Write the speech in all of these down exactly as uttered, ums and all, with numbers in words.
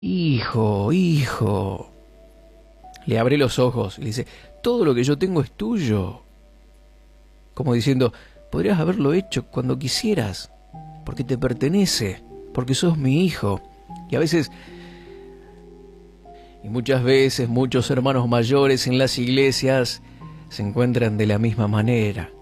Hijo, hijo. Le abre los ojos y le dice, todo lo que yo tengo es tuyo. Como diciendo, podrías haberlo hecho cuando quisieras, porque te pertenece, porque sos mi hijo. Y a veces, y muchas veces, muchos hermanos mayores en las iglesias se encuentran de la misma manera,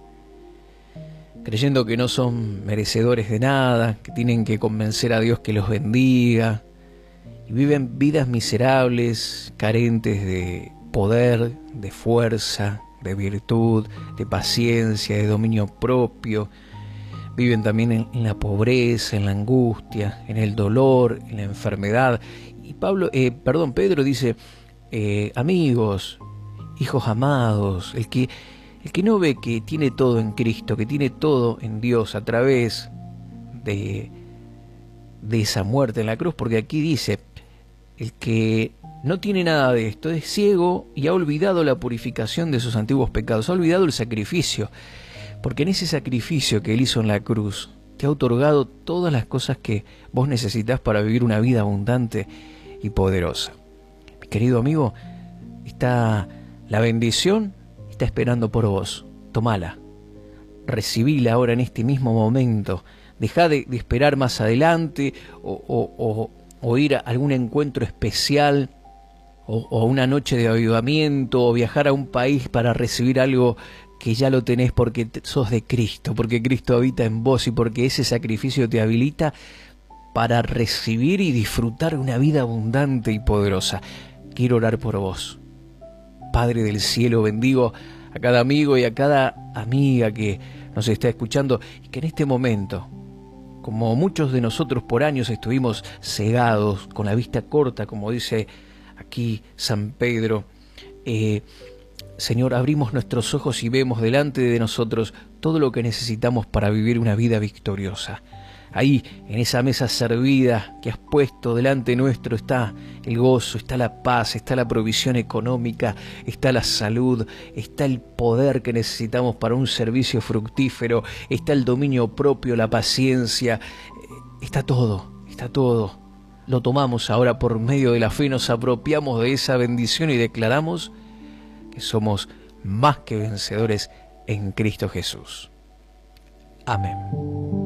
creyendo que no son merecedores de nada, que tienen que convencer a Dios que los bendiga, y viven vidas miserables, carentes de poder, de fuerza, de virtud, de paciencia, de dominio propio. Viven también en, en la pobreza, en la angustia, en el dolor, en la enfermedad. Y Pablo, eh, perdón, Pedro dice, eh, amigos, hijos amados, el que, el que no ve que tiene todo en Cristo, que tiene todo en Dios a través de, de esa muerte en la cruz, porque aquí dice, el que no tiene nada de esto es ciego y ha olvidado la purificación de sus antiguos pecados, ha olvidado el sacrificio, porque en ese sacrificio que Él hizo en la cruz, te ha otorgado todas las cosas que vos necesitas para vivir una vida abundante y poderosa. Mi querido amigo, está la bendición, está esperando por vos. Tomala, recibíla ahora en este mismo momento. Dejá de, de esperar más adelante o, o, o, o ir a algún encuentro especial o, o una noche de avivamiento o viajar a un país para recibir algo que ya lo tenés porque sos de Cristo, porque Cristo habita en vos y porque ese sacrificio te habilita para recibir y disfrutar una vida abundante y poderosa. Quiero orar por vos. Padre del cielo, bendigo a cada amigo y a cada amiga que nos está escuchando y que en este momento, como muchos de nosotros por años estuvimos cegados, con la vista corta, como dice aquí San Pedro, eh, Señor, abrimos nuestros ojos y vemos delante de nosotros todo lo que necesitamos para vivir una vida victoriosa. Ahí, en esa mesa servida que has puesto delante nuestro, está el gozo, está la paz, está la provisión económica, está la salud, está el poder que necesitamos para un servicio fructífero, está el dominio propio, la paciencia, está todo, está todo. Lo tomamos ahora por medio de la fe, nos apropiamos de esa bendición y declaramos que somos más que vencedores en Cristo Jesús. Amén.